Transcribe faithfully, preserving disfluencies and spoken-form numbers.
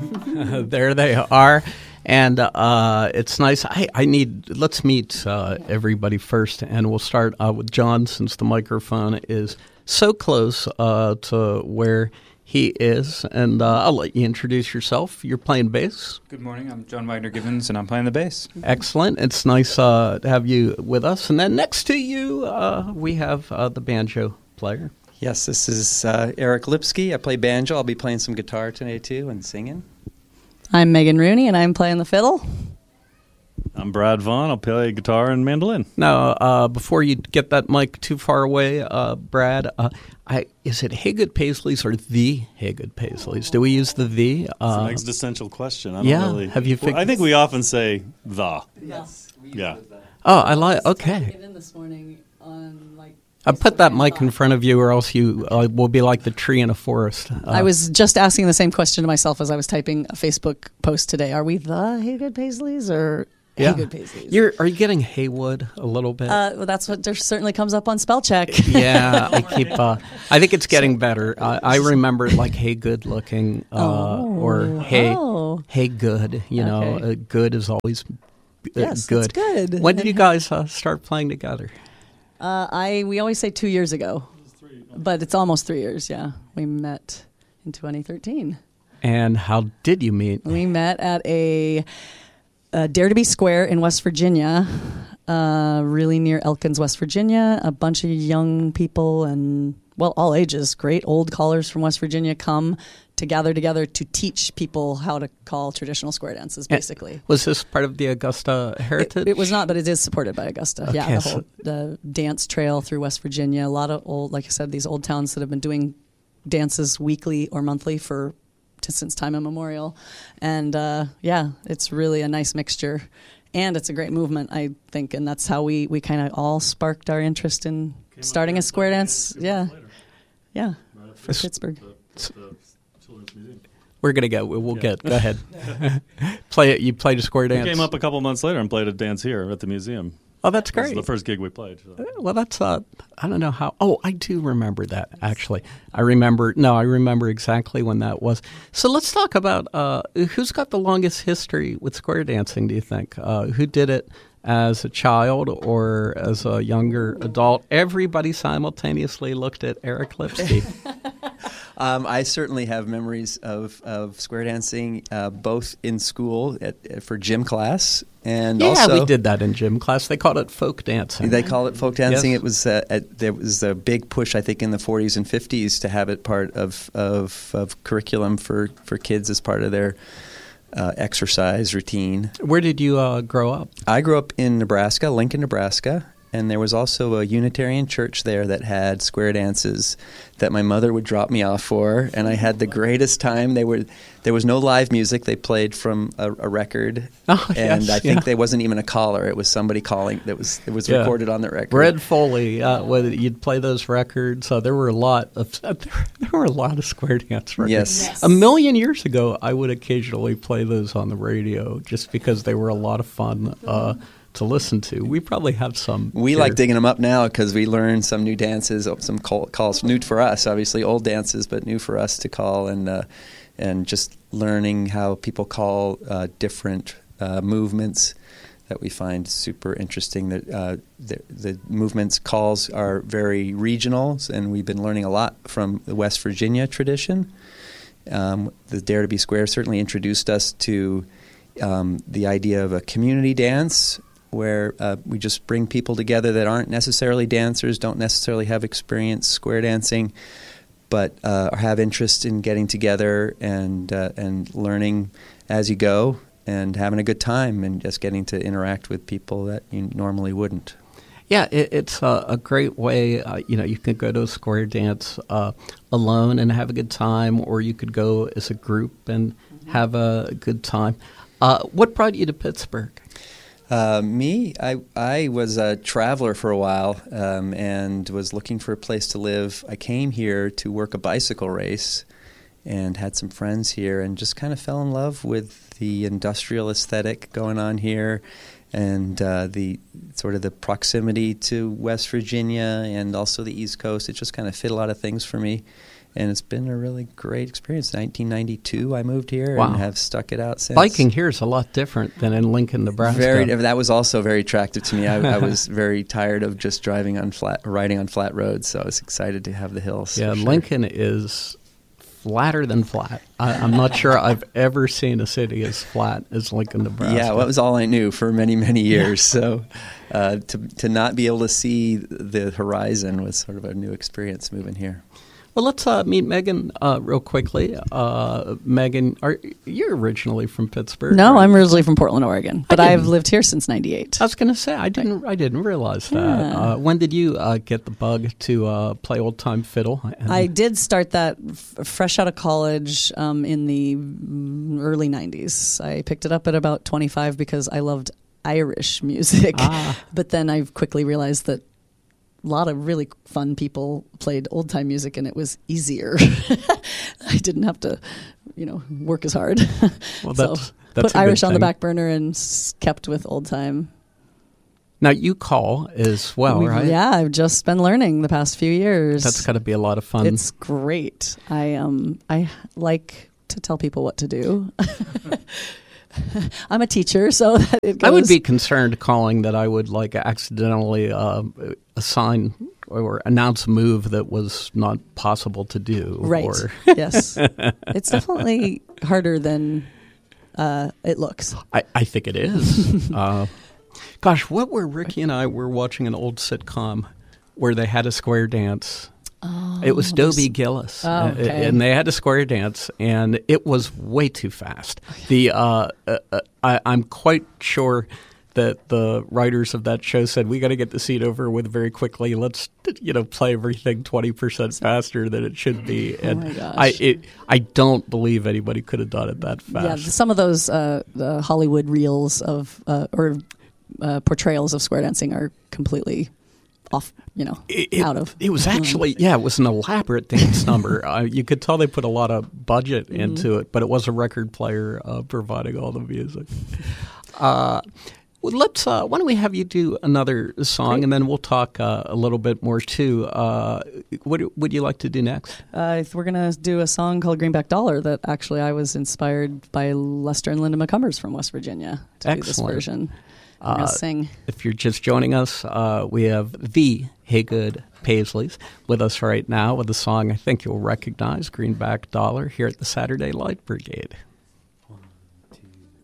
There they are. And uh, it's nice. I, I need, let's meet uh, everybody first. And we'll start uh, with John, since the microphone is so close uh, to where he is. And uh, I'll let you introduce yourself. You're playing bass. Good morning. I'm John Wagner-Givens, and I'm playing the bass. Excellent. It's nice uh, to have you with us. And then next to you, uh, we have uh, the banjo player. Yes, this is uh, Eric Lipsky. I play banjo. I'll be playing some guitar today, too, and singing. I'm Megan Rooney, and I'm playing the fiddle. I'm Brad Vaughn. I'll play guitar and mandolin. Now, uh, before you get that mic too far away, uh, Brad, uh, I, is it Haygood Paisleys or the Haygood Paisleys? Do we use the the? Uh, it's an existential question. I don't yeah. really. Have you figured? Well, I think we often say the. Yes. Yeah. Oh, I like. Okay. In this morning on like. I put that mic in front of you, or else you uh, will be like the tree in a forest. Uh, I was just asking the same question to myself as I was typing a Facebook post today. Are we the Haygood Paisleys or yeah. Haygood Paisleys? You're, are you getting Haywood a little bit? Uh, well, that's what there certainly comes up on spell check. Yeah, I keep. Uh, I think it's getting better. Uh, I remember like Hey Good looking, uh, oh. or Hey oh. Hey Good. You know, Okay. uh, good is always uh, Yes, good. that's good. When did you guys uh, start playing together? Uh, I we always say two years ago, but it's almost three years. Yeah, we met in twenty thirteen. And how did you meet? We met at a, a Dare to Be Square in West Virginia, uh, really near Elkins, West Virginia. A bunch of young people and, well, all ages, great old callers from West Virginia come to gather together to teach people how to call traditional square dances, basically. And was this part of the Augusta Heritage? It, it was not, but it is supported by Augusta. Okay, yeah, the so whole the dance trail through West Virginia. A lot of old, like I said, these old towns that have been doing dances weekly or monthly for to, since time immemorial. And uh, yeah, it's really a nice mixture. And it's a great movement, I think. And that's how we, we kind of all sparked our interest in Came starting a square dance. Yeah. Yeah. Right for Pittsburgh. The, the Children's Museum. We're going to go. We'll yeah. get. Go ahead. Play it. You played a square dance. We came up a couple months later and played a dance here at the museum. Oh, that's great. This was the first gig we played. So. Well, that's, uh, I don't know how. Oh, I do remember that, actually. I remember, no, I remember exactly when that was. So let's talk about uh, who's got the longest history with square dancing, do you think? Uh, who did it as a child or as a younger adult? Everybody simultaneously looked at Eric Lipsky. Um, I certainly have memories of, of square dancing, uh, both in school at, for gym class and yeah, also... Yeah, we did that in gym class. They called it folk dancing. They call it folk dancing. Yes. It was uh, at, there was a big push, I think, in the forties and fifties to have it part of of, of curriculum for, for kids as part of their uh, exercise routine. Where did you uh, grow up? I grew up in Nebraska, Lincoln, Nebraska. And there was also a Unitarian church there that had square dances that my mother would drop me off for, and I had the greatest time. They were there was no live music; they played from a, a record, oh, and yes, I think yeah. there wasn't even a caller. It was somebody calling. That was it was yeah. recorded on the record. Red Foley, uh, whether you'd play those records, uh, there were a lot of uh, there were a lot of square dance records. Yes. Yes. A million years ago, I would occasionally play those on the radio just because they were a lot of fun. Uh, to listen to. We probably have some. We here. like digging them up now because we learned some new dances, some call, calls, new for us, obviously old dances, but new for us to call, and uh, and just learning how people call uh, different uh, movements that we find super interesting. That uh, the, the movements calls are very regional, and we've been learning a lot from the West Virginia tradition. Um, the Dare to Be Square certainly introduced us to um, the idea of a community dance, where uh, we just bring people together that aren't necessarily dancers, don't necessarily have experience square dancing, but uh, have interest in getting together and uh, and learning as you go and having a good time and just getting to interact with people that you normally wouldn't. Yeah, it, it's a, a great way. Uh, you know, you can go to a square dance uh, alone and have a good time, or you could go as a group and mm-hmm. have a good time. Uh, what brought you to Pittsburgh? Uh, me, I I was a traveler for a while um, and was looking for a place to live. I came here to work a bicycle race and had some friends here and just kind of fell in love with the industrial aesthetic going on here and uh, the sort of the proximity to West Virginia and also the East Coast. It just kind of fit a lot of things for me. and it's been a really great experience. nineteen ninety-two, I moved here Wow. and have stuck it out since. Biking here is a lot different than in Lincoln, Nebraska. Very, that was also very attractive to me. I, I was very tired of just driving on flat, riding on flat roads, so I was excited to have the hills. Yeah, for sure. Lincoln is flatter than flat. I, I'm not sure I've ever seen a city as flat as Lincoln, Nebraska. Yeah, well, that was all I knew for many, many years. So uh, to to not be able to see the horizon was sort of a new experience moving here. Well, let's uh, meet Megan uh, real quickly. Uh, Megan, are you're originally from Pittsburgh? No, right? I'm originally from Portland, Oregon, but didn't- I've lived here since ninety-eight. I was going to say I didn't. I didn't realize that. Yeah. Uh, when did you uh, get the bug to uh, play old time fiddle? And- I did start that f- fresh out of college um, in the mm, early nineties. I picked it up at about twenty-five because I loved Irish music. Ah. But then I quickly realized that a lot of really fun people played old time music, and it was easier. I didn't have to, you know, work as hard. Well, so that's- that's put a good Irish on the thing. back burner and s- kept with old time. Now you call as well, We- right? Yeah, I've just been learning the past few years. That's got to be a lot of fun. It's great. I um I like to tell people what to do. I'm a teacher, so that it goes. I would be concerned calling that I would like accidentally uh, assign or announce a move that was not possible to do. right. Or Yes, it's definitely harder than uh, it looks. I, I think it is. uh, gosh, what were Ricky and I were watching an old sitcom where they had a square dance. Oh, It was there's- Dobie Gillis, Oh, uh, okay. and they had a square dance, and it was way too fast. The uh, uh, uh, I, I'm quite sure that the writers of that show said, "We got to get the scene over with very quickly. Let's you know play everything twenty percent faster than it should be." And Oh my gosh. I it, I don't believe anybody could have done it that Yeah, fast. some of those uh, the Hollywood reels of uh, or uh, portrayals of square dancing are completely off. You know, It, it- out of. it was actually yeah it was an elaborate dance number. Uh, you could tell they put a lot of budget Mm-hmm. into it, but it was a record player uh, providing all the music. Uh, well, let's uh, why don't we have you do another song, Great. and then we'll talk uh, a little bit more too. Uh, what would you like to do next? Uh, we're gonna do a song called "Greenback Dollar" that actually I was inspired by Lester and Linda McCumbers from West Virginia to do this Excellent. version. We're Uh, gonna sing. If you're just joining us, uh, we have the Haygood Paisleys with us right now with a song I think you'll recognize, Greenback Dollar, here at the Saturday Light Brigade.